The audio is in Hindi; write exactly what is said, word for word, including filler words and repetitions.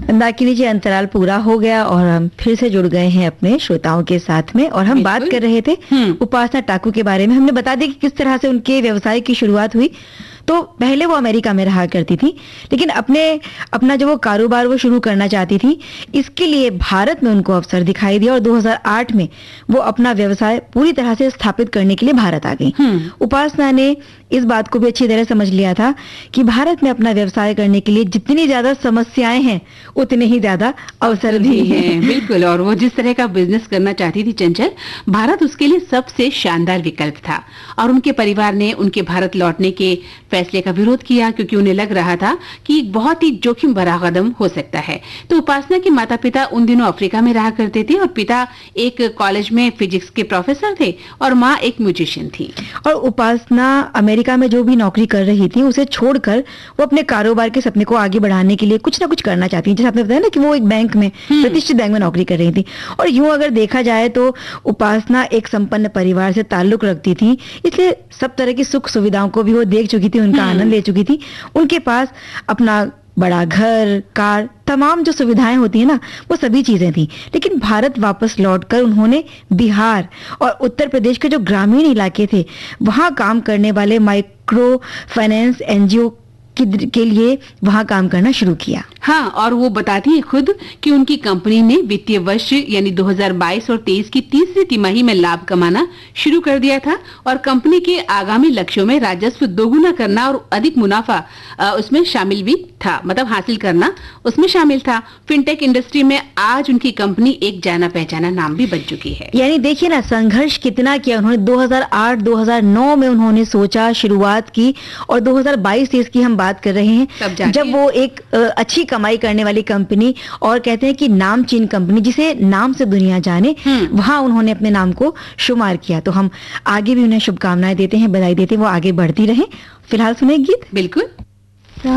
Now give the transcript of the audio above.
मंदाकिनी जी, अंतराल पूरा हो गया और हम फिर से जुड़ गए हैं अपने श्रोताओं के साथ में, और हम बात कर रहे थे उपासना टाकू के बारे में। हमने बता दिया कि किस तरह से उनके व्यवसाय की शुरुआत हुई। तो पहले वो अमेरिका में रहा करती थी, लेकिन अपने अपना जो वो कारोबार वो शुरू करना चाहती थी, इसके लिए भारत में उनको अवसर दिखाई दिया और दो हज़ार आठ में वो अपना व्यवसाय पूरी तरह से स्थापित करने के लिए भारत आ गई। उपासना ने इस बात को भी अच्छी तरह समझ लिया था कि भारत में अपना व्यवसाय करने के लिए जितनी ज्यादा समस्याएं हैं उतने ही ज्यादा अवसर भी हैं। बिल्कुल, और वो जिस तरह का बिजनेस करना चाहती थी चंचल, भारत उसके लिए सबसे शानदार विकल्प था। और उनके परिवार ने उनके भारत लौटने के फैसले का विरोध किया, क्योंकि उन्हें लग रहा था कि एक बहुत ही जोखिम भरा कदम हो सकता है। तो उपासना के माता पिता उन दिनों अफ्रीका में रहा करते थे, और पिता एक कॉलेज में फिजिक्स के प्रोफेसर थे और माँ एक म्यूजिशियन थी। और उपासना अमेरिका में जो भी नौकरी कर रही थी उसे छोड़कर वो अपने कारोबार के सपने को आगे बढ़ाने के लिए कुछ ना कुछ करना चाहती थी। जैसे आपने बताया ना कि वो एक बैंक में, प्रतिष्ठित बैंक में नौकरी कर रही थी, और यूं अगर देखा जाए तो उपासना एक संपन्न परिवार से ताल्लुक रखती थी, इसलिए सब तरह की सुख सुविधाओं को भी वो देख चुकी थी, उनका आनंद ले चुकी थी। उनके पास अपना बड़ा घर, कार, तमाम जो सुविधाएं होती है ना, वो सभी चीजें थी। लेकिन भारत वापस लौटकर उन्होंने बिहार और उत्तर प्रदेश के जो ग्रामीण इलाके थे वहां काम करने वाले माइक्रो फाइनेंस एनजीओ के लिए वहां काम करना शुरू किया। हाँ, और वो बताती है खुद कि उनकी कंपनी ने वित्तीय वर्ष यानी दो हज़ार बाईस और तेईस की तीसरी तिमाही में लाभ कमाना शुरू कर दिया था, और कंपनी के आगामी लक्ष्यों में राजस्व दोगुना करना और अधिक मुनाफा उसमें शामिल भी था, मतलब हासिल करना उसमें शामिल था। फिनटेक इंडस्ट्री में आज उनकी कंपनी एक जाना पहचाना नाम भी बन चुकी है। यानी देखिए ना, संघर्ष कितना किया उन्होंने। दो हज़ार आठ दो हज़ार नौ में उन्होंने सोचा, शुरुआत की, और दो हज़ार बाईस तेईस की हम बात कर रहे हैं जब वो एक अच्छी कमाई करने वाली कंपनी, और कहते हैं कि नामचीन कंपनी जिसे नाम से दुनिया जाने, वहां उन्होंने अपने नाम को शुमार किया। तो हम आगे भी उन्हें शुभकामनाएं देते हैं, बधाई देते हैं, वो आगे बढ़ती रहे। फिलहाल सुने गीत। बिल्कुल।